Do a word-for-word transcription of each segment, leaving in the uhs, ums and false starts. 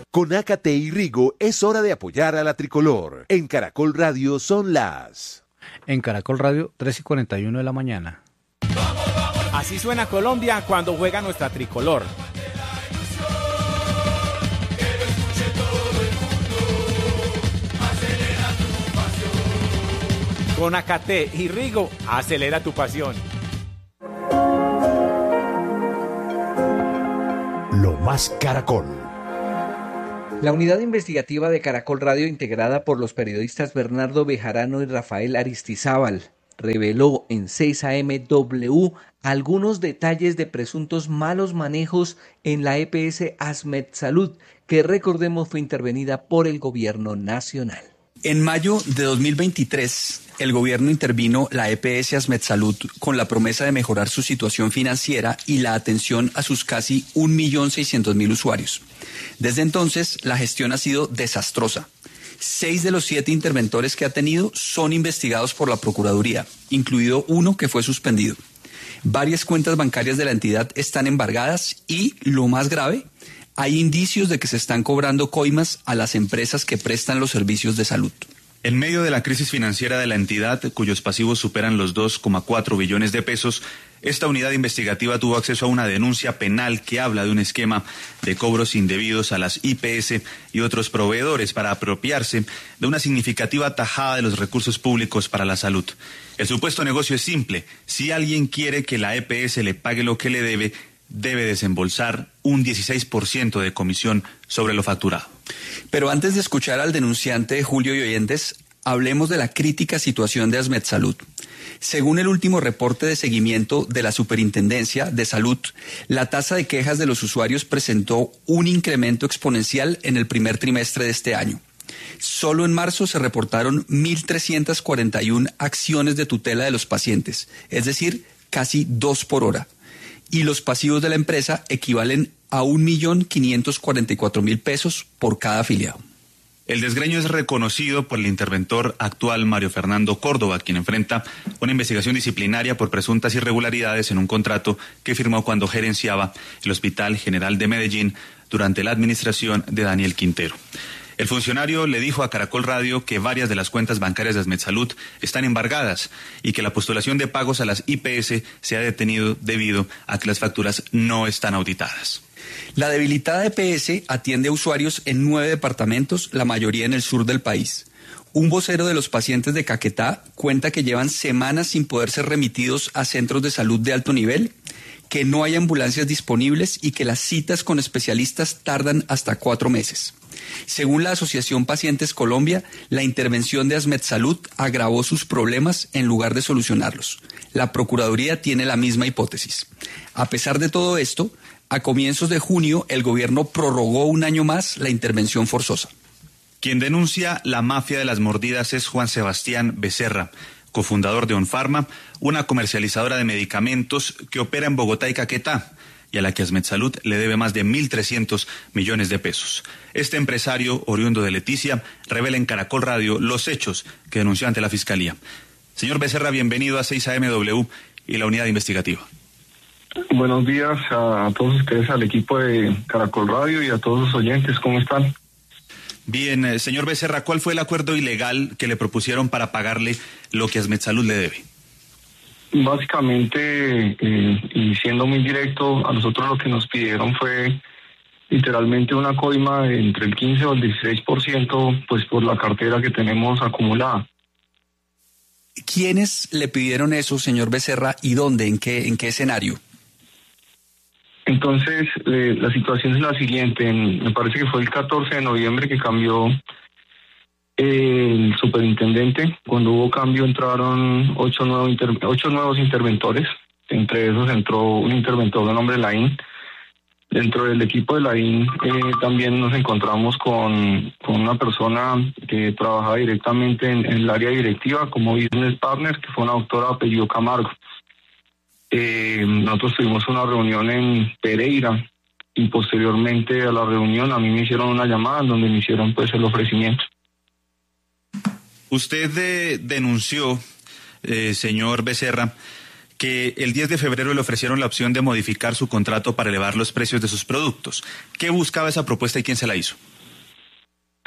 Con Ácate y Rigo es hora de apoyar a la tricolor. En Caracol Radio son las... En Caracol Radio, tres y cuarenta y uno de la mañana. Así suena Colombia cuando juega nuestra tricolor. Con Ácate y Rigo, acelera tu pasión. Lo más Caracol. La unidad investigativa de Caracol Radio, integrada por los periodistas Bernardo Bejarano y Rafael Aristizábal, reveló en seis A M W algunos detalles de presuntos malos manejos en la E P S Asmedsalud, que recordemos fue intervenida por el gobierno nacional. En mayo de dos mil veintitrés, el gobierno intervino la E P S Asmedsalud con la promesa de mejorar su situación financiera y la atención a sus casi un millón seiscientos mil usuarios. Desde entonces, la gestión ha sido desastrosa. Seis de los siete interventores que ha tenido son investigados por la Procuraduría, incluido uno que fue suspendido. Varias cuentas bancarias de la entidad están embargadas y, lo más grave, hay indicios de que se están cobrando coimas a las empresas que prestan los servicios de salud. En medio de la crisis financiera de la entidad, cuyos pasivos superan los dos coma cuatro billones de pesos, esta unidad investigativa tuvo acceso a una denuncia penal que habla de un esquema de cobros indebidos a las I P S y otros proveedores para apropiarse de una significativa tajada de los recursos públicos para la salud. El supuesto negocio es simple. Si alguien quiere que la E P S le pague lo que le debe, debe desembolsar un dieciséis por ciento de comisión sobre lo facturado. Pero antes de escuchar al denunciante Julio y oyentes, hablemos de la crítica situación de Asmedsalud. Según el último reporte de seguimiento de la Superintendencia de Salud, la tasa de quejas de los usuarios presentó un incremento exponencial en el primer trimestre de este año. Solo en marzo se reportaron mil trescientas cuarenta y una acciones de tutela de los pacientes, es decir, casi dos por hora. Y los pasivos de la empresa equivalen a un millón quinientos cuarenta y cuatro mil pesos por cada afiliado. El desgreño es reconocido por el interventor actual Mario Fernando Córdoba, quien enfrenta una investigación disciplinaria por presuntas irregularidades en un contrato que firmó cuando gerenciaba el Hospital General de Medellín durante la administración de Daniel Quintero. El funcionario le dijo a Caracol Radio que varias de las cuentas bancarias de Asmedsalud están embargadas y que la postulación de pagos a las I P S se ha detenido debido a que las facturas no están auditadas. La debilitada E P S atiende a usuarios en nueve departamentos, la mayoría en el sur del país. Un vocero de los pacientes de Caquetá cuenta que llevan semanas sin poder ser remitidos a centros de salud de alto nivel, que no hay ambulancias disponibles y que las citas con especialistas tardan hasta cuatro meses. Según la Asociación Pacientes Colombia, la intervención de Asmedsalud agravó sus problemas en lugar de solucionarlos. La Procuraduría tiene la misma hipótesis. A pesar de todo esto, a comienzos de junio, el gobierno prorrogó un año más la intervención forzosa. Quien denuncia la mafia de las mordidas es Juan Sebastián Becerra, cofundador de Onfarma, una comercializadora de medicamentos que opera en Bogotá y Caquetá, y a la que Asmedsalud le debe más de mil trescientos millones de pesos. Este empresario, oriundo de Leticia, revela en Caracol Radio los hechos que denunció ante la Fiscalía. Señor Becerra, bienvenido a seis A M W y la unidad investigativa. Buenos días a todos ustedes, al equipo de Caracol Radio y a todos los oyentes. ¿Cómo están? Bien, eh, señor Becerra, ¿cuál fue el acuerdo ilegal que le propusieron para pagarle lo que Asmedsalud le debe? Básicamente, eh, y siendo muy directo, a nosotros lo que nos pidieron fue literalmente una coima de entre el quince o el dieciséis por ciento, pues por la cartera que tenemos acumulada. ¿Quiénes le pidieron eso, señor Becerra, y dónde, en qué, en qué escenario? Entonces, eh, la situación es la siguiente. En, me parece que fue el catorce de noviembre que cambió el superintendente. Cuando hubo cambio entraron ocho, nuevo inter, ocho nuevos interventores. Entre esos entró un interventor de nombre Laín. Dentro del equipo de Laín eh, también nos encontramos con, con una persona que trabajaba directamente en, en el área directiva como business partner, que fue una doctora apellido Camargo. Eh, nosotros tuvimos una reunión en Pereira y posteriormente a la reunión a mí me hicieron una llamada en donde me hicieron pues el ofrecimiento. Usted eh, denunció, eh, señor Becerra, que el diez de febrero le ofrecieron la opción de modificar su contrato para elevar los precios de sus productos. ¿Qué buscaba esa propuesta y quién se la hizo?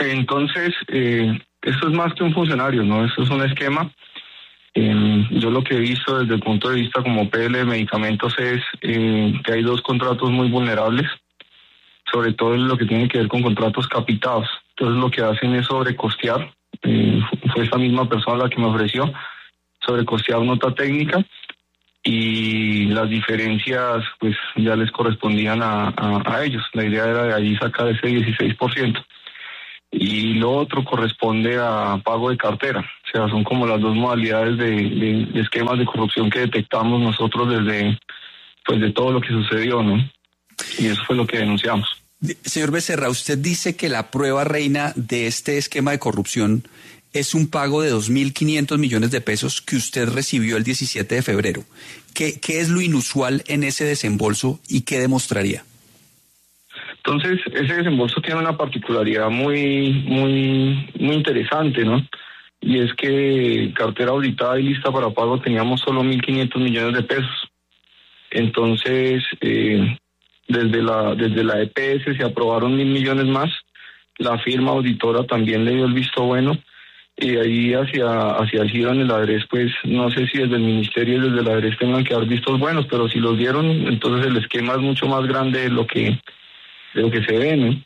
Entonces, eh, esto es más que un funcionario, ¿no? Esto es un esquema. Eh, yo lo que he visto desde el punto de vista como P L de medicamentos es eh, que hay dos contratos muy vulnerables, sobre todo en lo que tiene que ver con contratos capitados. Entonces lo que hacen es sobrecostear, eh, fue esta misma persona la que me ofreció, sobrecostear nota técnica, y las diferencias pues ya les correspondían a, a, a ellos. La idea era de ahí sacar ese dieciséis por ciento. Y lo otro corresponde a pago de cartera. O sea, son como las dos modalidades de, de, de esquemas de corrupción que detectamos nosotros desde pues de todo lo que sucedió, ¿no? Y eso fue lo que denunciamos. Señor Becerra, usted dice que la prueba reina de este esquema de corrupción es un pago de dos mil quinientos millones de pesos que usted recibió el diecisiete de febrero. ¿Qué, qué es lo inusual en ese desembolso y qué demostraría? Entonces, ese desembolso tiene una particularidad muy, muy, muy interesante, ¿no? Y es que cartera auditada y lista para pago teníamos solo mil quinientos millones de pesos. Entonces, eh, desde la, desde la E P S se aprobaron mil millones más. La firma auditora también le dio el visto bueno. Y ahí hacia, hacia el giro en el ADRES, pues no sé si desde el ministerio y desde el ADRES tengan que dar vistos buenos, pero si los dieron, entonces el esquema es mucho más grande de lo que, de lo que se ve, ¿no?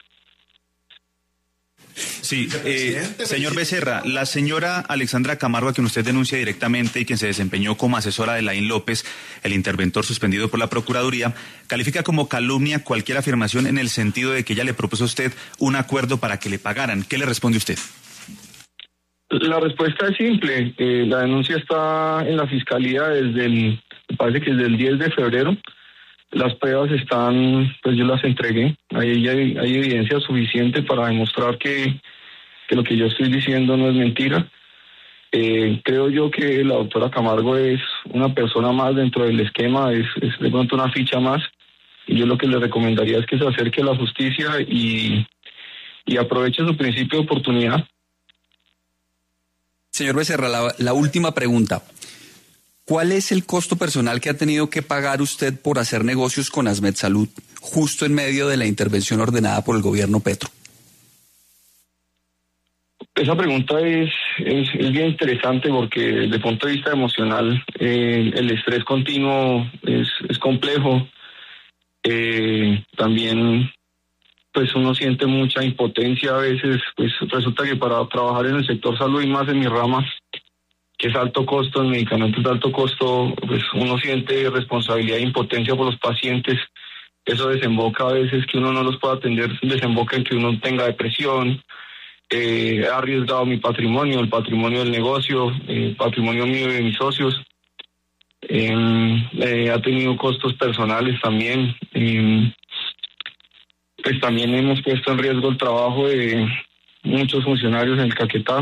Sí, eh, señor Becerra, la señora Alexandra Camargo, a quien usted denuncia directamente y quien se desempeñó como asesora de Laín López, el interventor suspendido por la Procuraduría, califica como calumnia cualquier afirmación en el sentido de que ella le propuso a usted un acuerdo para que le pagaran. ¿Qué le responde usted? La respuesta es simple. Eh, la denuncia está en la fiscalía desde el, me parece que desde el diez de febrero. Las pruebas están, pues yo las entregué. Ahí hay, hay evidencia suficiente para demostrar que, que lo que yo estoy diciendo no es mentira. Eh, creo yo que la doctora Camargo es una persona más dentro del esquema, es, es de pronto una ficha más. Y yo lo que le recomendaría es que se acerque a la justicia y, y aproveche su principio de oportunidad. Señor Becerra, la, la última pregunta. ¿Cuál es el costo personal que ha tenido que pagar usted por hacer negocios con Asmed Salud justo en medio de la intervención ordenada por el gobierno Petro? Esa pregunta es, es, es bien interesante porque desde el punto de vista emocional eh, el estrés continuo es, es complejo. Eh, también pues uno siente mucha impotencia a veces, pues resulta que para trabajar en el sector salud y más en mi rama, que es alto costo, el medicamento es de alto costo, pues uno siente responsabilidad e impotencia por los pacientes. Eso desemboca a veces que uno no los pueda atender, desemboca en que uno tenga depresión. Eh, he arriesgado mi patrimonio, el patrimonio del negocio, el patrimonio mío y de mis socios. Eh, eh, ha tenido costos personales también. Eh, pues también hemos puesto en riesgo el trabajo de muchos funcionarios en el Caquetá.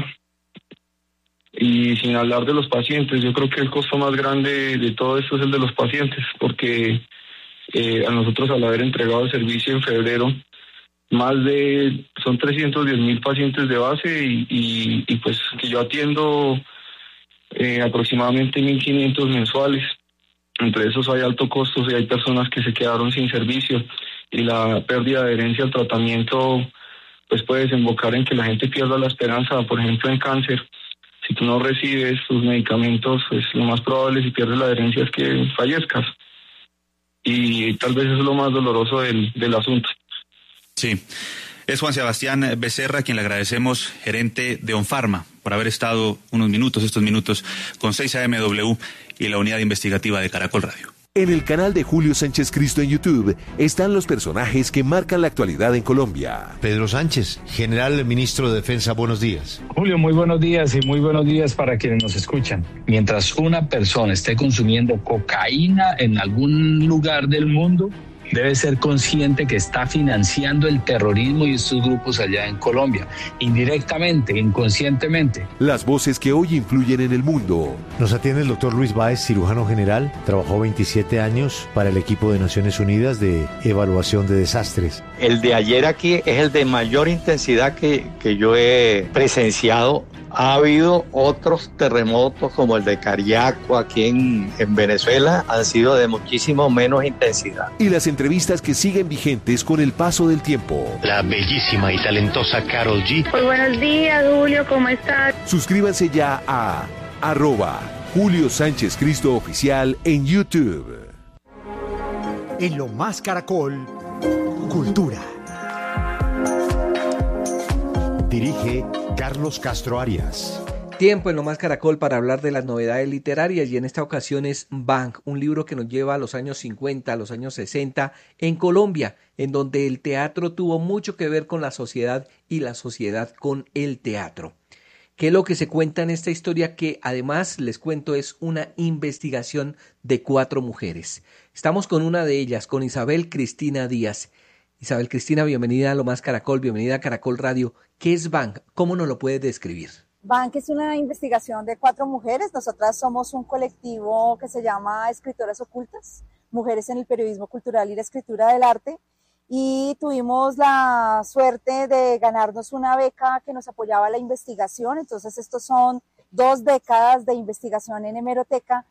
Y sin hablar de los pacientes, yo creo que el costo más grande de todo esto es el de los pacientes, porque eh, a nosotros al haber entregado el servicio en febrero, más de, son trescientos diez mil pacientes de base y, y, y pues que yo atiendo eh, aproximadamente mil quinientos mensuales. Entre esos hay altos costos y hay personas que se quedaron sin servicio y la pérdida de adherencia al tratamiento pues puede desembocar en que la gente pierda la esperanza, por ejemplo en cáncer. Si tú no recibes tus medicamentos, pues lo más probable si pierdes la adherencia es que fallezcas. Y tal vez eso es lo más doloroso del, del asunto. Sí. Es Juan Sebastián Becerra, a quien le agradecemos, gerente de Onfarma, por haber estado unos minutos, estos minutos, con seis A M W y la unidad investigativa de Caracol Radio. En el canal de Julio Sánchez Cristo en YouTube están los personajes que marcan la actualidad en Colombia. Pedro Sánchez, general ministro de Defensa, buenos días. Julio, muy buenos días y muy buenos días para quienes nos escuchan. Mientras una persona esté consumiendo cocaína en algún lugar del mundo, debe ser consciente que está financiando el terrorismo y estos grupos allá en Colombia, indirectamente, inconscientemente. Las voces que hoy influyen en el mundo. Nos atiende el doctor Luis Báez, cirujano general. Trabajó veintisiete años para el equipo de Naciones Unidas de evaluación de desastres. El de ayer aquí es el de mayor intensidad que, que yo he presenciado Ha habido otros terremotos como el de Cariaco aquí en, en Venezuela, han sido de muchísimo menos intensidad. Y las entrevistas que siguen vigentes con el paso del tiempo. La bellísima y talentosa Karol G. Muy buenos días, Julio, ¿cómo estás? Suscríbanse ya a arroba Julio Sánchez Cristo Oficial en YouTube. En Lo Más Caracol, Cultura. Dirige Carlos Castro Arias. Tiempo en Lo Más Caracol para hablar de las novedades literarias, y en esta ocasión es Bang, un libro que nos lleva a los años cincuenta, a los años sesenta en Colombia, en donde el teatro tuvo mucho que ver con la sociedad y la sociedad con el teatro. ¿Qué es lo que se cuenta en esta historia? Que además, les cuento, es una investigación de cuatro mujeres. Estamos con una de ellas, con Isabel Cristina Díaz. Isabel Cristina, bienvenida a Lo Más Caracol, bienvenida a Caracol Radio. ¿Qué es Bang? ¿Cómo nos lo puedes describir? Bang es una investigación de cuatro mujeres. Nosotras somos un colectivo que se llama Escritoras Ocultas, Mujeres en el Periodismo Cultural y la Escritura del Arte, y tuvimos la suerte de ganarnos una beca que nos apoyaba la investigación. Entonces estos son dos décadas de investigación en hemeroteca,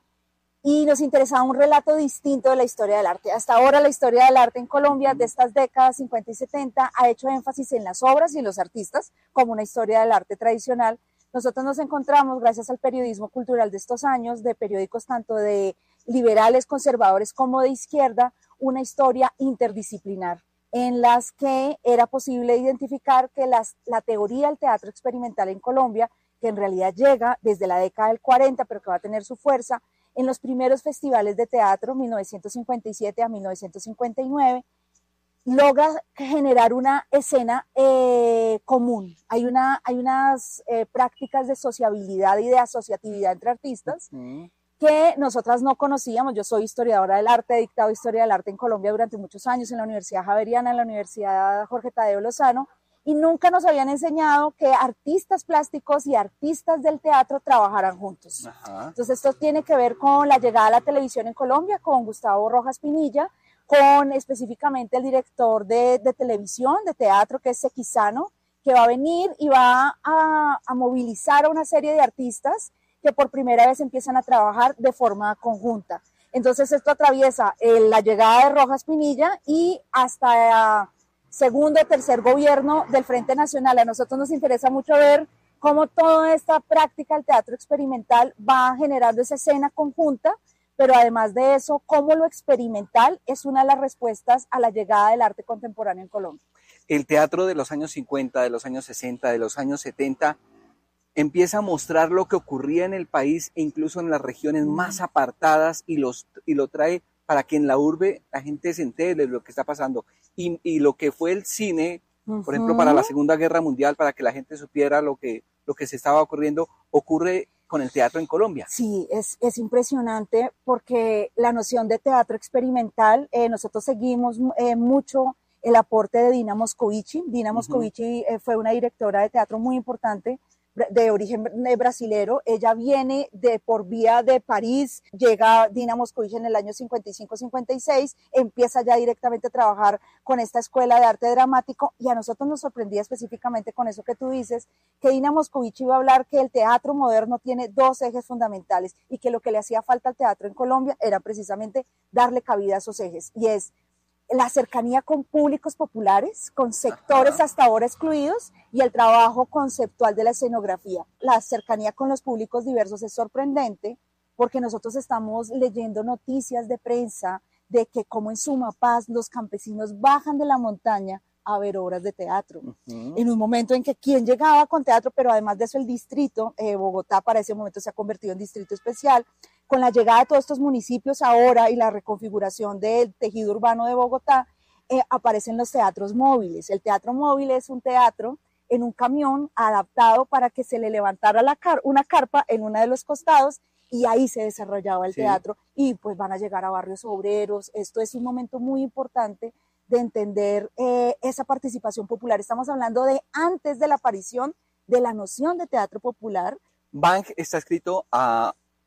y nos interesaba un relato distinto de la historia del arte. Hasta ahora la historia del arte en Colombia de estas décadas cincuenta y setenta ha hecho énfasis en las obras y en los artistas como una historia del arte tradicional. Nosotros nos encontramos, gracias al periodismo cultural de estos años, de periódicos tanto de liberales, conservadores como de izquierda, una historia interdisciplinar en las que era posible identificar que las, la teoría del teatro experimental en Colombia, que en realidad llega desde la década del cuarenta, pero que va a tener su fuerza en los primeros festivales de teatro, mil novecientos cincuenta y siete a mil novecientos cincuenta y nueve, logra generar una escena eh, común. Hay, una, hay unas eh, prácticas de sociabilidad y de asociatividad entre artistas uh-huh. que nosotras no conocíamos. Yo soy historiadora del arte, he dictado historia del arte en Colombia durante muchos años en la Universidad Javeriana, en la Universidad Jorge Tadeo Lozano, y nunca nos habían enseñado que artistas plásticos y artistas del teatro trabajaran juntos. Ajá. Entonces esto tiene que ver con la llegada a la televisión en Colombia, con Gustavo Rojas Pinilla, con específicamente el director de, de televisión, de teatro, que es Sequizano, que va a venir y va a, a movilizar a una serie de artistas que por primera vez empiezan a trabajar de forma conjunta. Entonces esto atraviesa eh, la llegada de Rojas Pinilla y hasta... Eh, segundo o tercer gobierno del Frente Nacional. A nosotros nos interesa mucho ver cómo toda esta práctica del teatro experimental va generando esa escena conjunta, pero además de eso, cómo lo experimental es una de las respuestas a la llegada del arte contemporáneo en Colombia. El teatro de los años cincuenta, de los años sesenta, de los años setenta, empieza a mostrar lo que ocurría en el país e incluso en las regiones más apartadas, y, los, y lo trae para que en la urbe la gente se entere de lo que está pasando. Y, y lo que fue el cine, uh-huh. por ejemplo, para la Segunda Guerra Mundial, para que la gente supiera lo que, lo que se estaba ocurriendo, ocurre con el teatro en Colombia. Sí, es, es impresionante porque la noción de teatro experimental, eh, nosotros seguimos eh, mucho el aporte de Dina Moscovici. Dina uh-huh. Moscovici eh, fue una directora de teatro muy importante, de origen brasilero. Ella viene de por vía de París, llega Dina Moscovici en el año cincuenta y cinco cincuenta y seis, empieza ya directamente a trabajar con esta escuela de arte dramático, y a nosotros nos sorprendía específicamente con eso que tú dices, que Dina Moscovici iba a hablar que el teatro moderno tiene dos ejes fundamentales y que lo que le hacía falta al teatro en Colombia era precisamente darle cabida a esos ejes, y es la cercanía con públicos populares, con sectores Ajá. hasta ahora excluidos, y el trabajo conceptual de la escenografía. La cercanía con los públicos diversos es sorprendente porque nosotros estamos leyendo noticias de prensa de que como en Sumapaz los campesinos bajan de la montaña a ver obras de teatro. Uh-huh. En un momento en que quién llegaba con teatro, pero además de eso el distrito, eh, Bogotá para ese momento se ha convertido en distrito especial. Con la llegada de todos estos municipios ahora y la reconfiguración del tejido urbano de Bogotá, eh, aparecen los teatros móviles. El teatro móvil es un teatro en un camión adaptado para que se le levantara la car- una carpa en uno de los costados, y ahí se desarrollaba el sí. teatro, y pues van a llegar a barrios obreros. Esto es un momento muy importante de entender eh, esa participación popular. Estamos hablando de antes de la aparición de la noción de teatro popular. Bang está escrito a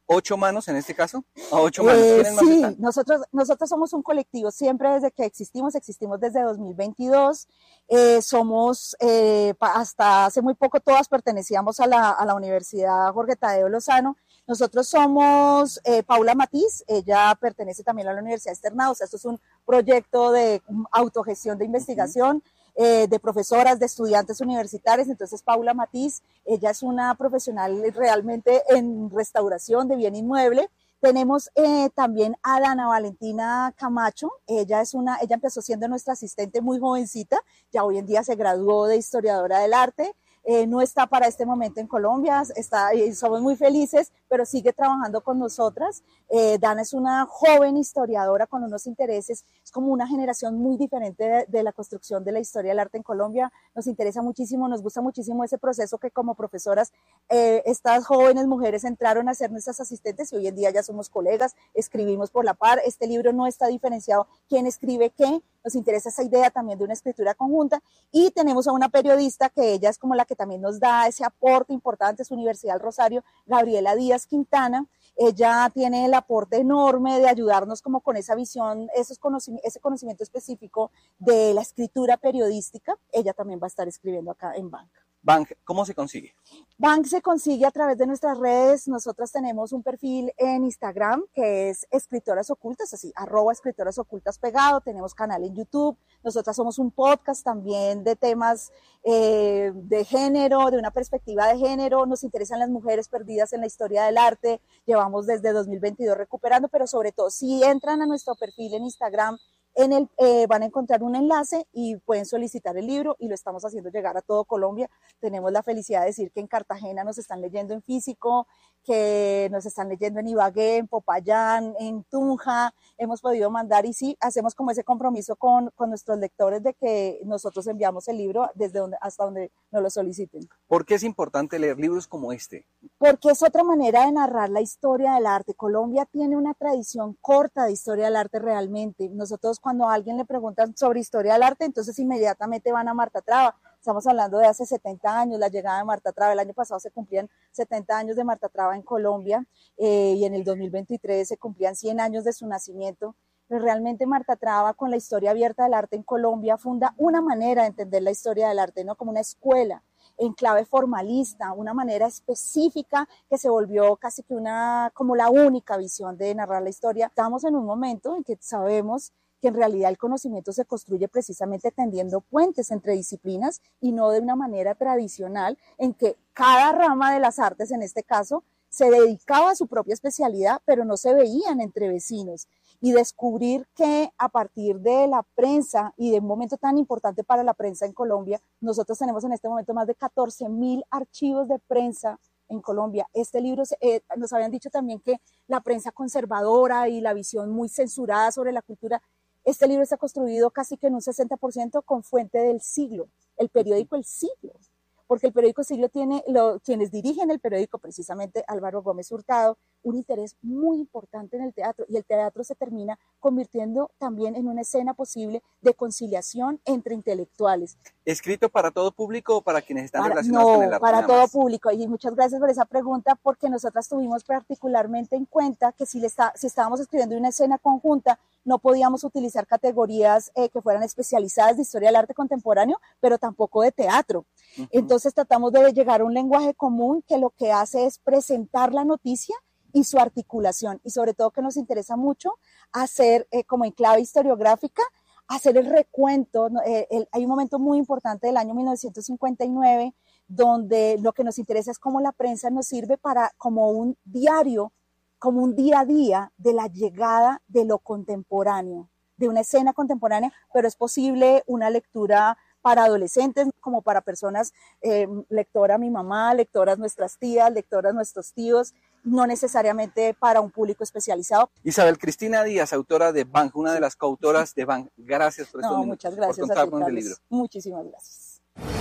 ocho manos en este caso, a ocho manos. Eh, ¿Quiénes más sí, están? nosotros, nosotros somos un colectivo, siempre desde que existimos, existimos desde dos mil veintidós, eh, somos, eh, hasta hace muy poco todas pertenecíamos a la, a la Universidad Jorge Tadeo Lozano. Nosotros somos eh, Paula Matiz, ella pertenece también a la Universidad Externado, o sea, esto es un proyecto de autogestión de investigación. Uh-huh. Eh, de profesoras, de estudiantes universitarios. Entonces Paula Matiz, ella es una profesional realmente en restauración de bien inmueble. Tenemos eh, también a Dana Valentina Camacho, ella es una, ella empezó siendo nuestra asistente muy jovencita, ya hoy en día se graduó de historiadora del arte. Eh, no está para este momento en Colombia, está, eh, somos muy felices, pero sigue trabajando con nosotras. Eh, Dana es una joven historiadora con unos intereses, es como una generación muy diferente de, de la construcción de la historia del arte en Colombia. Nos interesa muchísimo, nos gusta muchísimo ese proceso que como profesoras eh, estas jóvenes mujeres entraron a ser nuestras asistentes y hoy en día ya somos colegas, escribimos por la par. Este libro no está diferenciado quién escribe qué. Nos interesa esa idea también de una escritura conjunta y tenemos a una periodista que ella es como la que también nos da ese aporte importante, es Universidad del Rosario, Gabriela Díaz Quintana. Ella tiene el aporte enorme de ayudarnos como con esa visión, esos conocimientos, ese conocimiento específico de la escritura periodística. Ella también va a estar escribiendo acá en Bank. Bank, ¿cómo se consigue? Bank se consigue a través de nuestras redes. Nosotras tenemos un perfil en Instagram que es Escritoras Ocultas, así, arroba Escritoras Ocultas pegado. Tenemos canal en YouTube. Nosotras somos un podcast también de temas eh, de género, de una perspectiva de género. Nos interesan las mujeres perdidas en la historia del arte. Llevamos desde dos mil veintidós recuperando, pero sobre todo, si entran a nuestro perfil en Instagram, En el, eh, van a encontrar un enlace y pueden solicitar el libro y lo estamos haciendo llegar a todo Colombia. Tenemos la felicidad de decir que en Cartagena nos están leyendo en físico, que nos están leyendo en Ibagué, en Popayán, en Tunja. Hemos podido mandar y sí, hacemos como ese compromiso con, con nuestros lectores de que nosotros enviamos el libro desde donde, hasta donde nos lo soliciten. ¿Por qué es importante leer libros como este? Porque es otra manera de narrar la historia del arte. Colombia tiene una tradición corta de historia del arte realmente. Nosotros cuando a alguien le preguntan sobre historia del arte, entonces inmediatamente van a Marta Traba. Estamos hablando de hace setenta años, la llegada de Marta Traba. El año pasado se cumplían setenta años de Marta Traba en Colombia eh, y en el dos mil veintitrés se cumplían cien años de su nacimiento. Pero realmente Marta Traba, con la historia abierta del arte en Colombia, funda una manera de entender la historia del arte, ¿no? Como una escuela en clave formalista, una manera específica que se volvió casi que una, como la única visión de narrar la historia. Estamos en un momento en que sabemos que en realidad el conocimiento se construye precisamente tendiendo puentes entre disciplinas y no de una manera tradicional en que cada rama de las artes, en este caso, se dedicaba a su propia especialidad, pero no se veían entre vecinos. Y descubrir que a partir de la prensa y de un momento tan importante para la prensa en Colombia, nosotros tenemos en este momento más de catorce mil archivos de prensa en Colombia. Este libro, eh, nos habían dicho también que la prensa conservadora y la visión muy censurada sobre la cultura, este libro está construido casi que en un sesenta por ciento con fuente del Siglo, el periódico El Siglo. Porque el periódico Siglo tiene, lo, quienes dirigen el periódico, precisamente Álvaro Gómez Hurtado, un interés muy importante en el teatro, y el teatro se termina convirtiendo también en una escena posible de conciliación entre intelectuales. ¿Escrito para todo público o para quienes están para, relacionados no, con el arte? Para todo más? público, y muchas gracias por esa pregunta, porque nosotras tuvimos particularmente en cuenta que si, le está, si estábamos escribiendo una escena conjunta, no podíamos utilizar categorías eh, que fueran especializadas de historia del arte contemporáneo, pero tampoco de teatro. Uh-huh. Entonces tratamos de llegar a un lenguaje común que lo que hace es presentar la noticia y su articulación, y sobre todo que nos interesa mucho hacer, eh, como en clave historiográfica, hacer el recuento. Eh, el, hay un momento muy importante del año mil novecientos cincuenta y nueve, donde lo que nos interesa es cómo la prensa nos sirve para, como un diario, como un día a día de la llegada de lo contemporáneo, de una escena contemporánea, pero es posible una lectura para adolescentes como para personas, eh, lectora mi mamá, lectoras nuestras tías, lectoras nuestros tíos, no necesariamente para un público especializado. Isabel Cristina Díaz, autora de Bank, una de las coautoras de Bank. Gracias por estos no, minutos, muchas gracias por contarnos del libro. Muchísimas gracias.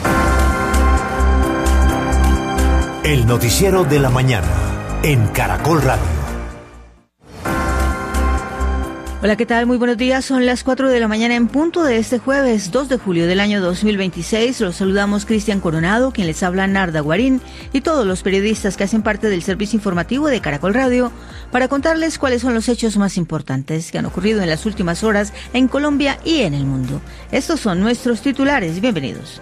El noticiero de la mañana en Caracol Radio. Hola, ¿qué tal? Muy buenos días. Son las cuatro de la mañana en punto de este jueves dos de julio del año dos mil veintiséis. Los saludamos Cristian Coronado, quien les habla Narda Guarín, y todos los periodistas que hacen parte del servicio informativo de Caracol Radio para contarles cuáles son los hechos más importantes que han ocurrido en las últimas horas en Colombia y en el mundo. Estos son nuestros titulares. Bienvenidos.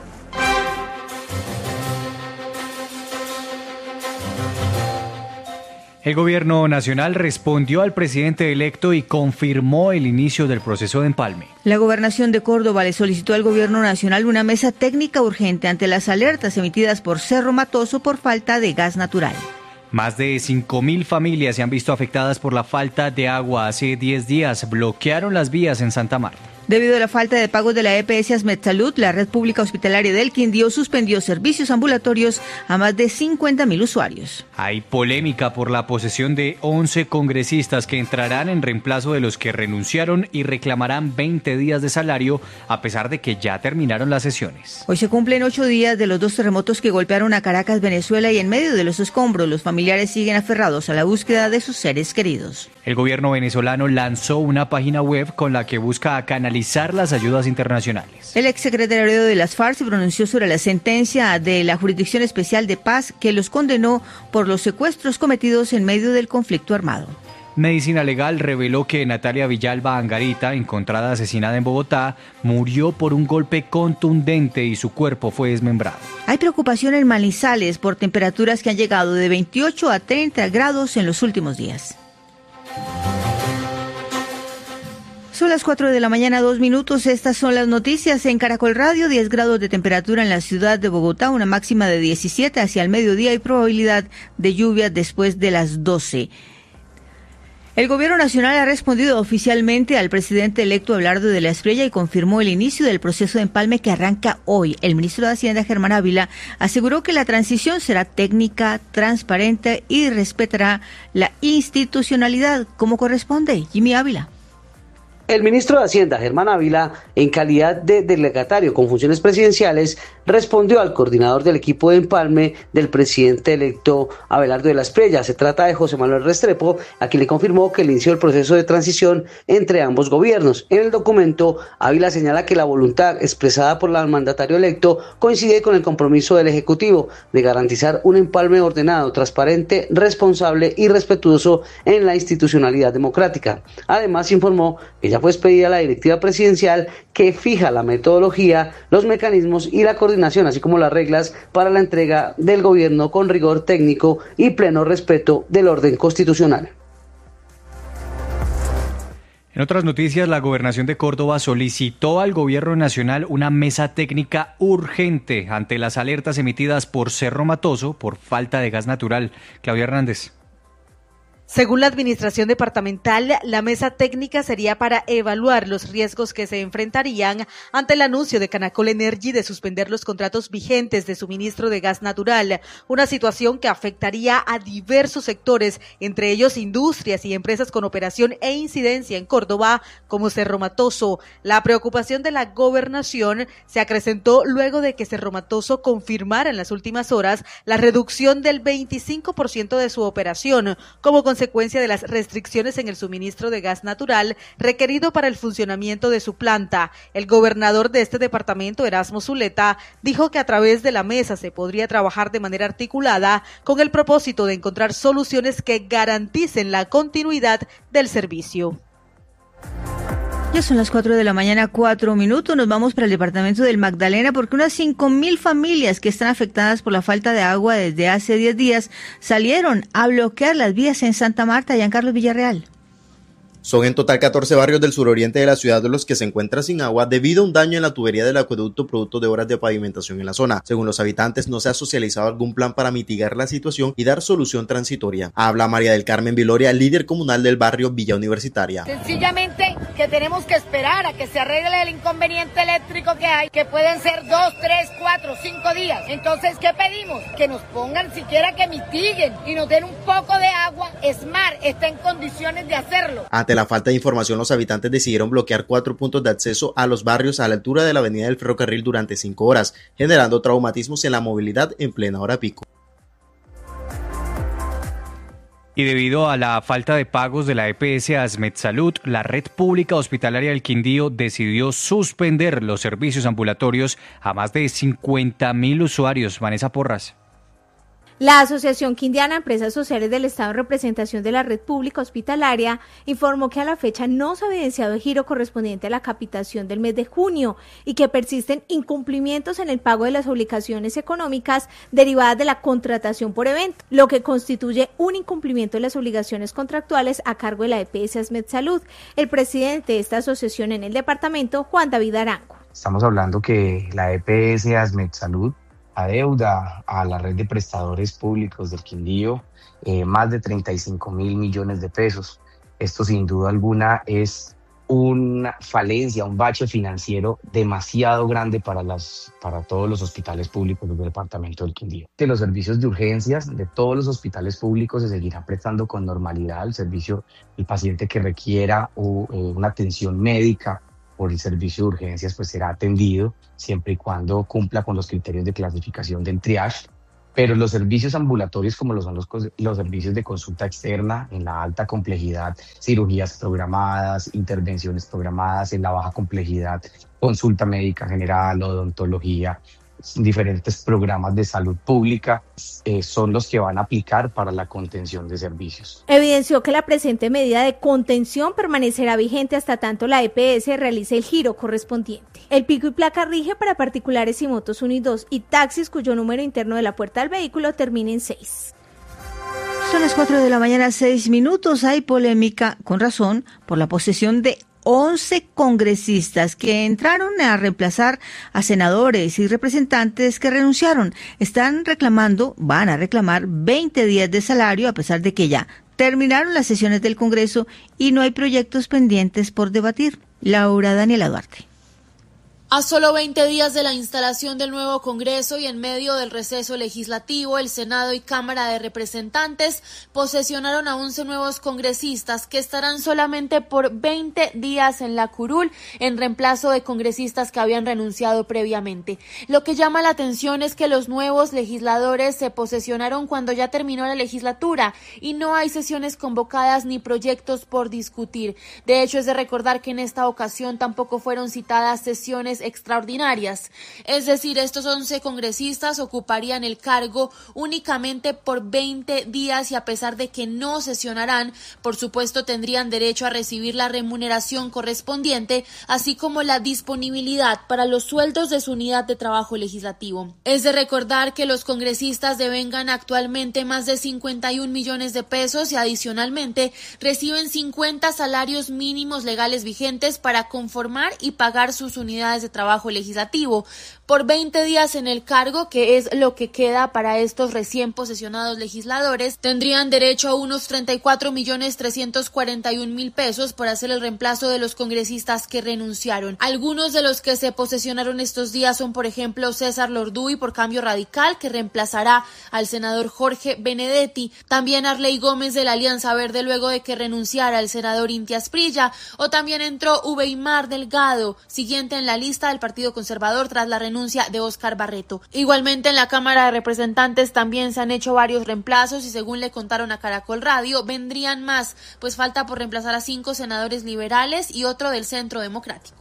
El gobierno nacional respondió al presidente electo y confirmó el inicio del proceso de empalme. La gobernación de Córdoba le solicitó al gobierno nacional una mesa técnica urgente ante las alertas emitidas por Cerro Matoso por falta de gas natural. Más de cinco mil familias se han visto afectadas por la falta de agua. Hace diez días bloquearon las vías en Santa Marta. Debido a la falta de pagos de la E P S Asmedsalud, la red pública hospitalaria del Quindío suspendió servicios ambulatorios a más de cincuenta mil usuarios. Hay polémica por la posesión de once congresistas que entrarán en reemplazo de los que renunciaron y reclamarán veinte días de salario a pesar de que ya terminaron las sesiones. Hoy se cumplen ocho días de los dos terremotos que golpearon a Caracas, Venezuela, y en medio de los escombros los familiares siguen aferrados a la búsqueda de sus seres queridos. El gobierno venezolano lanzó una página web con la que busca canalizar las ayudas internacionales. El exsecretario de las FARC se pronunció sobre la sentencia de la Jurisdicción Especial de Paz que los condenó por los secuestros cometidos en medio del conflicto armado. Medicina Legal reveló que Natalia Villalba Angarita, encontrada asesinada en Bogotá, murió por un golpe contundente y su cuerpo fue desmembrado. Hay preocupación en Manizales por temperaturas que han llegado de veintiocho a treinta grados en los últimos días. Son las cuatro de la mañana, dos minutos. Estas son las noticias en Caracol Radio. diez grados de temperatura en la ciudad de Bogotá, una máxima de diecisiete hacia el mediodía y probabilidad de lluvia después de las doce. El gobierno nacional ha respondido oficialmente al presidente electo Abelardo de la Espriella y confirmó el inicio del proceso de empalme que arranca hoy. El ministro de Hacienda, Germán Ávila, aseguró que la transición será técnica, transparente y respetará la institucionalidad como corresponde. Jimmy Ávila. El ministro de Hacienda, Germán Ávila, en calidad de delegatario con funciones presidenciales, respondió al coordinador del equipo de empalme del presidente electo Abelardo de la Espriella. Se trata de José Manuel Restrepo, a quien le confirmó que le inició el proceso de transición entre ambos gobiernos. En el documento, Ávila señala que la voluntad expresada por el mandatario electo coincide con el compromiso del Ejecutivo de garantizar un empalme ordenado, transparente, responsable y respetuoso en la institucionalidad democrática. Además, informó que ya fue expedida la directiva presidencial que fija la metodología, los mecanismos y la coordinación, así como las reglas para la entrega del gobierno con rigor técnico y pleno respeto del orden constitucional. En otras noticias, la Gobernación de Córdoba solicitó al Gobierno Nacional una mesa técnica urgente ante las alertas emitidas por Cerro Matoso por falta de gas natural. Claudia Hernández. Según la administración departamental, la mesa técnica sería para evaluar los riesgos que se enfrentarían ante el anuncio de Canacol Energy de suspender los contratos vigentes de suministro de gas natural, una situación que afectaría a diversos sectores, entre ellos industrias y empresas con operación e incidencia en Córdoba, como Cerro Matoso. La preocupación de la gobernación se acrecentó luego de que Cerro Matoso confirmara en las últimas horas la reducción del veinticinco por ciento de su operación, como consecuencia consecuencia de las restricciones en el suministro de gas natural requerido para el funcionamiento de su planta. El gobernador de este departamento, Erasmo Zuleta, dijo que a través de la mesa se podría trabajar de manera articulada con el propósito de encontrar soluciones que garanticen la continuidad del servicio. Ya son las cuatro de la mañana, cuatro minutos. Nos vamos para el departamento del Magdalena porque unas cinco mil familias que están afectadas por la falta de agua desde hace diez días salieron a bloquear las vías en Santa Marta. Giancarlos Villarreal. Son en total catorce barrios del suroriente de la ciudad los que se encuentran sin agua debido a un daño en la tubería del acueducto producto de horas de pavimentación en la zona. Según los habitantes, no se ha socializado algún plan para mitigar la situación y dar solución transitoria. Habla María del Carmen Viloria, líder comunal del barrio Villa Universitaria. Sencillamente que tenemos que esperar a que se arregle el inconveniente eléctrico que hay, que pueden ser dos, tres, cuatro, cinco días. Entonces, ¿qué pedimos? Que nos pongan siquiera que mitiguen y nos den un poco de agua. Smart está en condiciones de hacerlo. Ante la falta de información, los habitantes decidieron bloquear cuatro puntos de acceso a los barrios a la altura de la avenida del Ferrocarril durante cinco horas, generando traumatismos en la movilidad en plena hora pico. Y debido a la falta de pagos de la E P S Asmedsalud, la red pública hospitalaria del Quindío decidió suspender los servicios ambulatorios a más de cincuenta mil usuarios. Vanessa Porras. La Asociación Quindiana Empresas Sociales del Estado en representación de la red pública hospitalaria informó que a la fecha no se ha evidenciado el giro correspondiente a la capitación del mes de junio y que persisten incumplimientos en el pago de las obligaciones económicas derivadas de la contratación por evento, lo que constituye un incumplimiento de las obligaciones contractuales a cargo de la E P S Asmedsalud. El presidente de esta asociación en el departamento, Juan David Arango. Estamos hablando que la E P S Asmedsalud adeuda a la red de prestadores públicos del Quindío eh, más de treinta y cinco mil millones de pesos. Esto sin duda alguna es una falencia, un bache financiero demasiado grande para, las, para todos los hospitales públicos del departamento del Quindío. Que los servicios de urgencias de todos los hospitales públicos se seguirán prestando con normalidad. El servicio, el paciente que requiera o, eh, una atención médica por el servicio de urgencias pues será atendido siempre y cuando cumpla con los criterios de clasificación del triage, pero los servicios ambulatorios como lo son los, los servicios de consulta externa en la alta complejidad, cirugías programadas, intervenciones programadas en la baja complejidad, consulta médica general, odontología, diferentes programas de salud pública eh, son los que van a aplicar para la contención de servicios. Evidenció que la presente medida de contención permanecerá vigente hasta tanto la E P S realice el giro correspondiente. El pico y placa rige para particulares y motos unidos y taxis cuyo número interno de la puerta del vehículo termine en seis. Son las cuatro de la mañana, seis minutos. Hay polémica, con razón, por la posesión de once congresistas que entraron a reemplazar a senadores y representantes que renunciaron. Están reclamando, van a reclamar veinte días de salario a pesar de que ya terminaron las sesiones del Congreso y no hay proyectos pendientes por debatir. Laura Daniela Duarte. A solo veinte días de la instalación del nuevo Congreso y en medio del receso legislativo, el Senado y Cámara de Representantes posesionaron a once nuevos congresistas que estarán solamente por veinte días en la curul en reemplazo de congresistas que habían renunciado previamente. Lo que llama la atención es que los nuevos legisladores se posesionaron cuando ya terminó la legislatura y no hay sesiones convocadas ni proyectos por discutir. De hecho, es de recordar que en esta ocasión tampoco fueron citadas sesiones extraordinarias. Es decir, estos once congresistas ocuparían el cargo únicamente por veinte días y a pesar de que no sesionarán, por supuesto tendrían derecho a recibir la remuneración correspondiente, así como la disponibilidad para los sueldos de su unidad de trabajo legislativo. Es de recordar que los congresistas devengan actualmente más de cincuenta y un millones de pesos y adicionalmente reciben cincuenta salarios mínimos legales vigentes para conformar y pagar sus unidades de trabajo legislativo. Por veinte días en el cargo, que es lo que queda para estos recién posesionados legisladores, tendrían derecho a unos treinta y cuatro millones trescientos cuarenta y un mil pesos por hacer el reemplazo de los congresistas que renunciaron. Algunos de los que se posesionaron estos días son, por ejemplo, César Lorduy por Cambio Radical, que reemplazará al senador Jorge Benedetti, también Arley Gómez de la Alianza Verde luego de que renunciara el senador Inti Asprilla, o también entró Ubeimar Delgado, siguiente en la lista del Partido Conservador tras la renuncia de Óscar Barreto. Igualmente en la Cámara de Representantes también se han hecho varios reemplazos y según le contaron a Caracol Radio, vendrían más, pues falta por reemplazar a cinco senadores liberales y otro del Centro Democrático.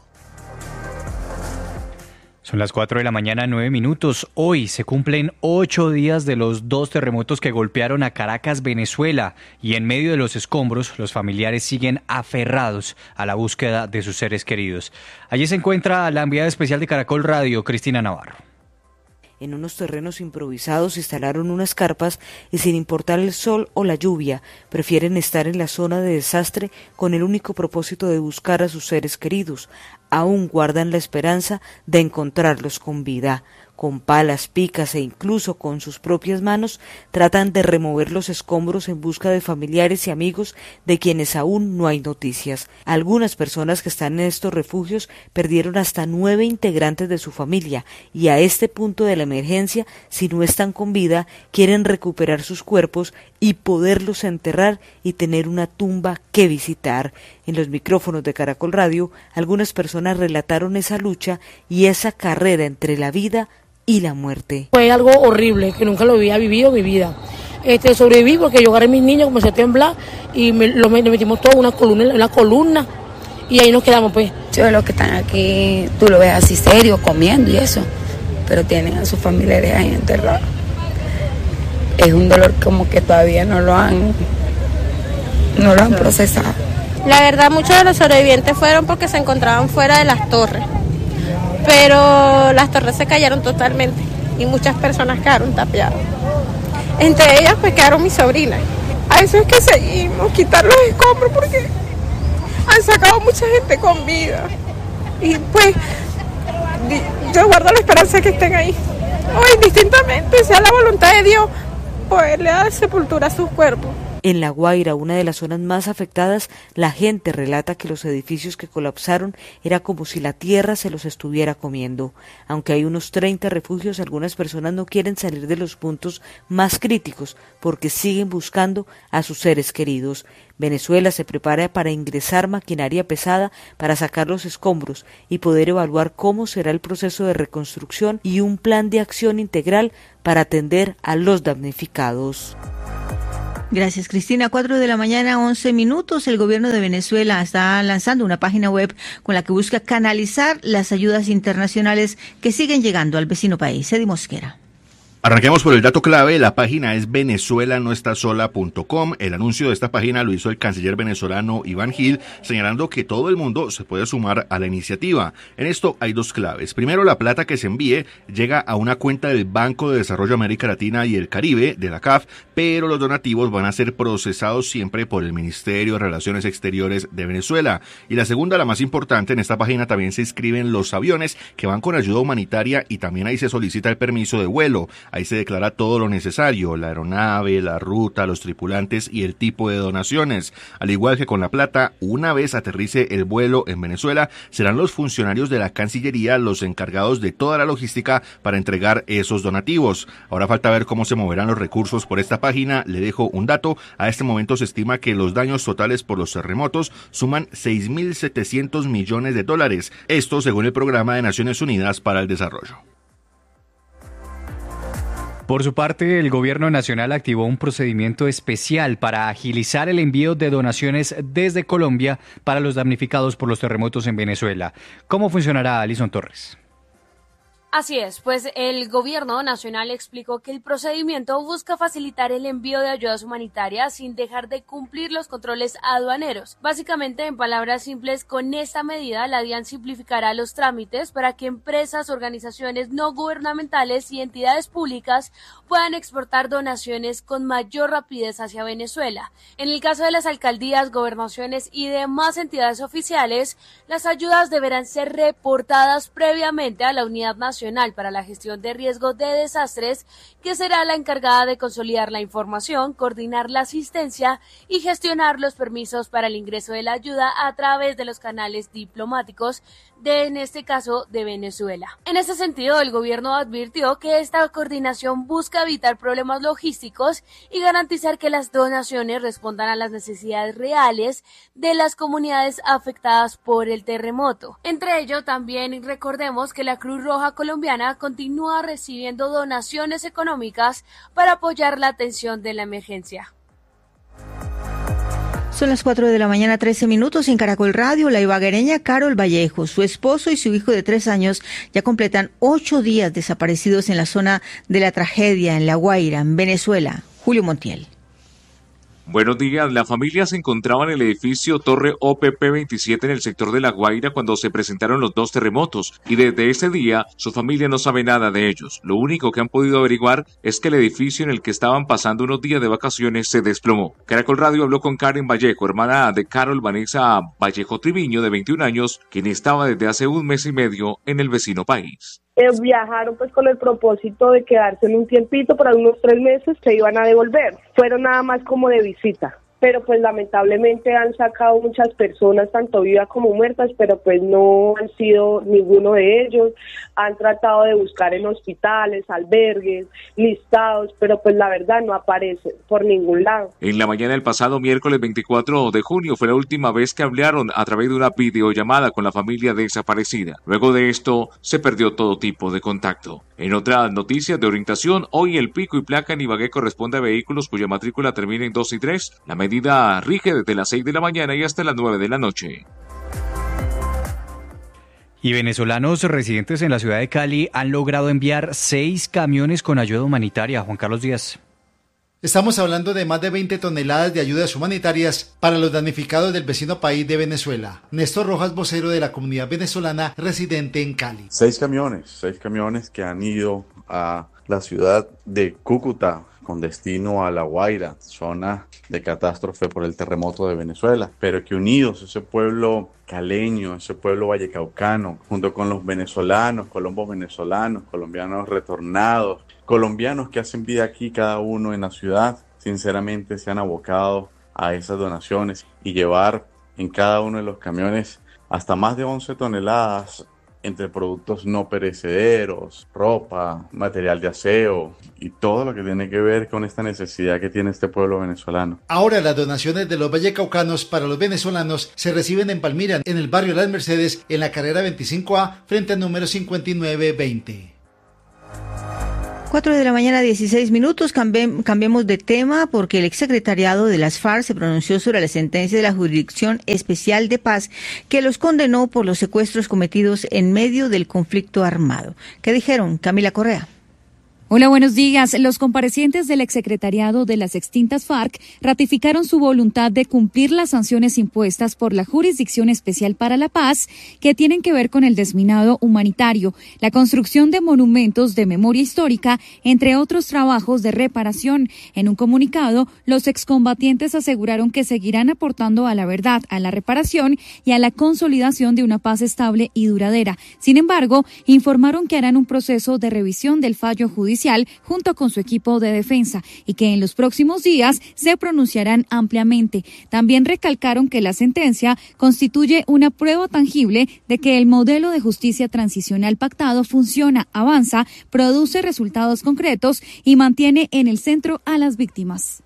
Son las cuatro de la mañana, nueve minutos. Hoy se cumplen ocho días de los dos terremotos que golpearon a Caracas, Venezuela, y en medio de los escombros, los familiares siguen aferrados a la búsqueda de sus seres queridos. Allí se encuentra la enviada especial de Caracol Radio, Cristina Navarro. En unos terrenos improvisados instalaron unas carpas y sin importar el sol o la lluvia, prefieren estar en la zona de desastre con el único propósito de buscar a sus seres queridos. Aún guardan la esperanza de encontrarlos con vida. Con palas, picas e incluso con sus propias manos tratan de remover los escombros en busca de familiares y amigos de quienes aún no hay noticias. Algunas personas que están en estos refugios perdieron hasta nueve integrantes de su familia y a este punto de la emergencia, si no están con vida, quieren recuperar sus cuerpos y poderlos enterrar y tener una tumba que visitar. En los micrófonos de Caracol Radio, algunas personas relataron esa lucha y esa carrera entre la vida y la muerte. Fue algo horrible, que nunca lo había vivido en mi vida. este, sobreviví porque yo agarré a mis niños, comencé a temblar y me, lo, le metimos todo en una columna, en una columna y ahí nos quedamos pues. Yo los que están aquí, tú lo ves así serio, comiendo y eso, pero tienen a sus familiares ahí enterrados. Es un dolor como que todavía no lo han, no lo han procesado. La verdad, muchos de los sobrevivientes fueron porque se encontraban fuera de las torres, pero las torres se cayeron totalmente y muchas personas quedaron tapiadas. Entre ellas pues quedaron mis sobrinas. A eso es que seguimos, quitar los escombros porque han sacado mucha gente con vida. Y pues yo guardo la esperanza de que estén ahí. O indistintamente, sea la voluntad de Dios, poderle dar sepultura a sus cuerpos. En La Guaira, una de las zonas más afectadas, la gente relata que los edificios que colapsaron era como si la tierra se los estuviera comiendo. Aunque hay unos treinta refugios, algunas personas no quieren salir de los puntos más críticos porque siguen buscando a sus seres queridos. Venezuela se prepara para ingresar maquinaria pesada para sacar los escombros y poder evaluar cómo será el proceso de reconstrucción y un plan de acción integral para atender a los damnificados. Gracias, Cristina. Cuatro de la mañana, once minutos. El gobierno de Venezuela está lanzando una página web con la que busca canalizar las ayudas internacionales que siguen llegando al vecino país. Eddie Mosquera. Arranquemos por el dato clave. La página es venezuela no está sola punto com. El anuncio de esta página lo hizo el canciller venezolano Iván Gil, señalando que todo el mundo se puede sumar a la iniciativa. En esto hay dos claves. Primero, la plata que se envíe llega a una cuenta del Banco de Desarrollo América Latina y el Caribe, de la C A F, pero los donativos van a ser procesados siempre por el Ministerio de Relaciones Exteriores de Venezuela. Y la segunda, la más importante, en esta página también se inscriben los aviones que van con ayuda humanitaria y también ahí se solicita el permiso de vuelo. Ahí se declara todo lo necesario, la aeronave, la ruta, los tripulantes y el tipo de donaciones. Al igual que con la plata, una vez aterrice el vuelo en Venezuela, serán los funcionarios de la Cancillería los encargados de toda la logística para entregar esos donativos. Ahora falta ver cómo se moverán los recursos por esta página. Le dejo un dato. A este momento se estima que los daños totales por los terremotos suman seis mil setecientos millones de dólares. Esto según el Programa de Naciones Unidas para el Desarrollo. Por su parte, el gobierno nacional activó un procedimiento especial para agilizar el envío de donaciones desde Colombia para los damnificados por los terremotos en Venezuela. ¿Cómo funcionará, Alison Torres? Así es, pues el gobierno nacional explicó que el procedimiento busca facilitar el envío de ayudas humanitarias sin dejar de cumplir los controles aduaneros. Básicamente, en palabras simples, con esta medida la DIAN simplificará los trámites para que empresas, organizaciones no gubernamentales y entidades públicas puedan exportar donaciones con mayor rapidez hacia Venezuela. En el caso de las alcaldías, gobernaciones y demás entidades oficiales, las ayudas deberán ser reportadas previamente a la Unidad Nacional para la Gestión de Riesgos de Desastres, que será la encargada de consolidar la información, coordinar la asistencia y gestionar los permisos para el ingreso de la ayuda a través de los canales diplomáticos de, en este caso, de Venezuela. En ese sentido, el gobierno advirtió que esta coordinación busca evitar problemas logísticos y garantizar que las donaciones respondan a las necesidades reales de las comunidades afectadas por el terremoto. Entre ello, también recordemos que la Cruz Roja colombiana continúa recibiendo donaciones económicas para apoyar la atención de la emergencia. Son las cuatro de la mañana, trece minutos. En Caracol Radio, la ibaguereña Carol Vallejo, su esposo y su hijo de tres años ya completan ocho días desaparecidos en la zona de la tragedia en La Guaira, en Venezuela. Julio Montiel. Buenos días. La familia se encontraba en el edificio Torre O P P veintisiete en el sector de La Guaira cuando se presentaron los dos terremotos y desde ese día su familia no sabe nada de ellos. Lo único que han podido averiguar es que el edificio en el que estaban pasando unos días de vacaciones se desplomó. Caracol Radio habló con Karen Vallejo, hermana de Carol Vanessa Vallejo Triviño, de veintiún años, quien estaba desde hace un mes y medio en el vecino país. Eh, viajaron pues con el propósito de quedarse en un tiempito, por unos tres meses se iban a devolver. Fueron nada más como de visita. Pero pues lamentablemente han sacado muchas personas, tanto vivas como muertas, pero pues no han sido ninguno de ellos. Han tratado de buscar en hospitales, albergues, listados, pero pues la verdad no aparece por ningún lado. En la mañana del pasado miércoles veinticuatro de junio fue la última vez que hablaron a través de una videollamada con la familia desaparecida. Luego de esto se perdió todo tipo de contacto. En otras noticias de orientación, hoy el pico y placa en Ibagué corresponde a vehículos cuya matrícula termina en dos y tres. La medida rige desde las seis de la mañana y hasta las nueve de la noche. Y venezolanos residentes en la ciudad de Cali han logrado enviar seis camiones con ayuda humanitaria. Juan Carlos Díaz. Estamos hablando de más de veinte toneladas de ayudas humanitarias para los damnificados del vecino país de Venezuela. Néstor Rojas, vocero de la comunidad venezolana residente en Cali. Seis camiones, seis camiones que han ido a la ciudad de Cúcuta con destino a La Guaira, zona de catástrofe por el terremoto de Venezuela, pero que unidos, ese pueblo caleño, ese pueblo vallecaucano, junto con los venezolanos, colombos venezolanos, colombianos retornados, colombianos que hacen vida aquí cada uno en la ciudad, sinceramente se han abocado a esas donaciones y llevar en cada uno de los camiones hasta más de once toneladas entre productos no perecederos, ropa, material de aseo y todo lo que tiene que ver con esta necesidad que tiene este pueblo venezolano. Ahora las donaciones de los vallecaucanos para los venezolanos se reciben en Palmira, en el barrio Las Mercedes, en la carrera veinticinco A, frente al número cincuenta y nueve veinte. cuatro de la mañana, dieciséis minutos. Cambi- cambiemos de tema porque el exsecretariado de las FARC se pronunció sobre la sentencia de la Jurisdicción Especial de Paz que los condenó por los secuestros cometidos en medio del conflicto armado. ¿Qué dijeron? Camila Correa. Hola, buenos días. Los comparecientes del exsecretariado de las extintas FARC ratificaron su voluntad de cumplir las sanciones impuestas por la Jurisdicción Especial para la Paz, que tienen que ver con el desminado humanitario, la construcción de monumentos de memoria histórica, entre otros trabajos de reparación. En un comunicado, los excombatientes aseguraron que seguirán aportando a la verdad, a la reparación y a la consolidación de una paz estable y duradera. Sin embargo, informaron que harán un proceso de revisión del fallo judicial junto con su equipo de defensa y que en los próximos días se pronunciarán ampliamente. También recalcaron que la sentencia constituye una prueba tangible de que el modelo de justicia transicional pactado funciona, avanza, produce resultados concretos y mantiene en el centro a las víctimas.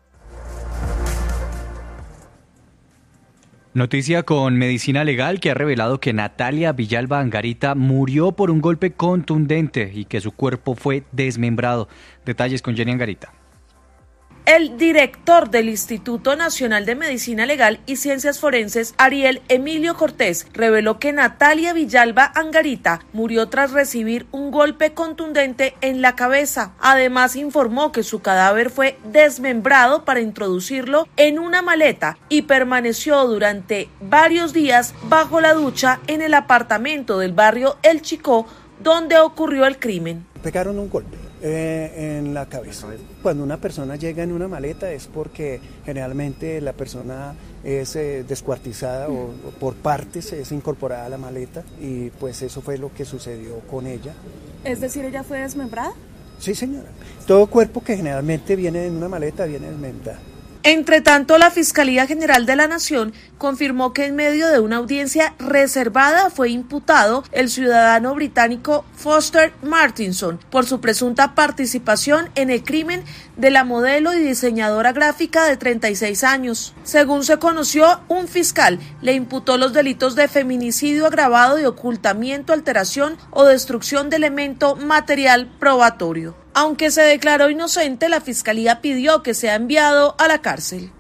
Noticia con Medicina Legal que ha revelado que Natalia Villalba Angarita murió por un golpe contundente y que su cuerpo fue desmembrado. Detalles con Jenny Angarita. El director del Instituto Nacional de Medicina Legal y Ciencias Forenses, Ariel Emilio Cortés, reveló que Natalia Villalba Angarita murió tras recibir un golpe contundente en la cabeza. Además, informó que su cadáver fue desmembrado para introducirlo en una maleta y permaneció durante varios días bajo la ducha en el apartamento del barrio El Chicó, donde ocurrió el crimen. Pegaron un golpe eh, en la cabeza. Cuando una persona llega en una maleta es porque generalmente la persona es eh, descuartizada o, o por partes es incorporada a la maleta y pues eso fue lo que sucedió con ella. ¿Es decir, ella fue desmembrada? Sí, señora. Todo cuerpo que generalmente viene en una maleta viene desmembrado. Entre tanto, la Fiscalía General de la Nación confirmó que en medio de una audiencia reservada fue imputado el ciudadano británico Foster Martinson por su presunta participación en el crimen de la modelo y diseñadora gráfica de treinta y seis años. Según se conoció, un fiscal le imputó los delitos de feminicidio agravado y ocultamiento, alteración o destrucción de elemento material probatorio. Aunque se declaró inocente, la Fiscalía pidió que sea enviado a la cárcel.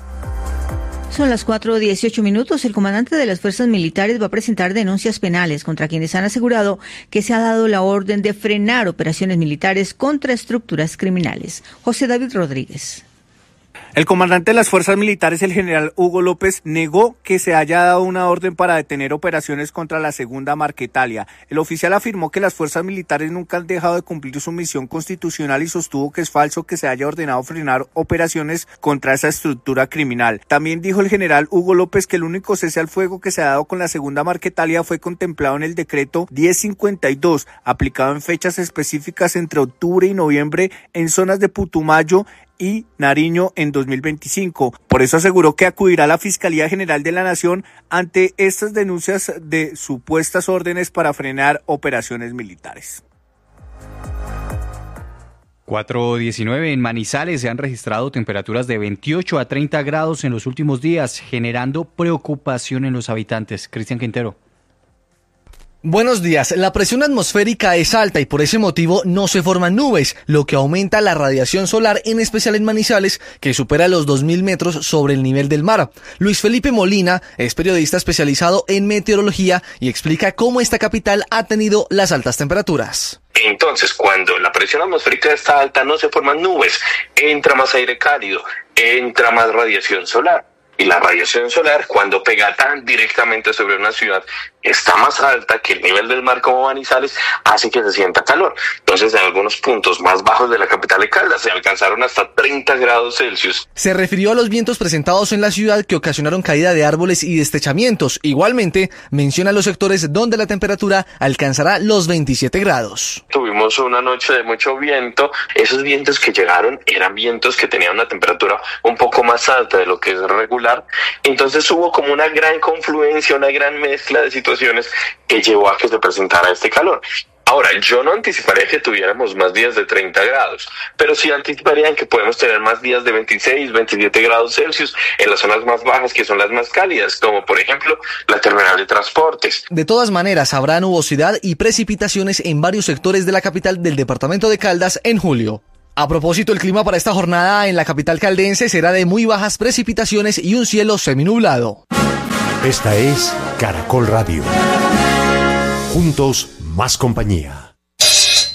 Son las cuatro dieciocho minutos. El comandante de las fuerzas militares va a presentar denuncias penales contra quienes han asegurado que se ha dado la orden de frenar operaciones militares contra estructuras criminales. José David Rodríguez. El comandante de las fuerzas militares, el general Hugo López, negó que se haya dado una orden para detener operaciones contra la segunda Marquetalia. El oficial afirmó que las fuerzas militares nunca han dejado de cumplir su misión constitucional y sostuvo que es falso que se haya ordenado frenar operaciones contra esa estructura criminal. También dijo el general Hugo López que el único cese al fuego que se ha dado con la segunda Marquetalia fue contemplado en el decreto diez cincuenta y dos, aplicado en fechas específicas entre octubre y noviembre en zonas de Putumayo y Nariño en dos mil veinticinco. Por eso aseguró que acudirá a la Fiscalía General de la Nación ante estas denuncias de supuestas órdenes para frenar operaciones militares. cuatro diecinueve en Manizales se han registrado temperaturas de veintiocho a treinta grados en los últimos días, generando preocupación en los habitantes. Cristian Quintero. Buenos días. La presión atmosférica es alta y por ese motivo no se forman nubes, lo que aumenta la radiación solar, en especial en Manizales, que supera los dos mil metros sobre el nivel del mar. Luis Felipe Molina es periodista especializado en meteorología y explica cómo esta capital ha tenido las altas temperaturas. Entonces, cuando la presión atmosférica está alta, no se forman nubes, entra más aire cálido, entra más radiación solar. Y la radiación solar, cuando pega tan directamente sobre una ciudad, está más alta que el nivel del mar como Manizales, hace que se sienta calor. Entonces, en algunos puntos más bajos de la capital de Caldas se alcanzaron hasta treinta grados Celsius. Se refirió a los vientos presentados en la ciudad que ocasionaron caída de árboles y destechamientos. Igualmente, menciona los sectores donde la temperatura alcanzará los veintisiete grados. Tuvimos una noche de mucho viento. Esos vientos que llegaron eran vientos que tenían una temperatura un poco más alta de lo que es regular. Entonces hubo como una gran confluencia, una gran mezcla de situaciones que llevó a que se presentara este calor. Ahora, yo no anticiparía que tuviéramos más días de treinta grados, pero sí anticiparían que podemos tener más días de veintiséis, veintisiete grados Celsius en las zonas más bajas, que son las más cálidas, como por ejemplo la terminal de transportes. De todas maneras, habrá nubosidad y precipitaciones en varios sectores de la capital del departamento de Caldas en julio. A propósito, el clima para esta jornada en la capital caldense será de muy bajas precipitaciones y un cielo seminublado. Esta es Caracol Radio. Juntos, más compañía.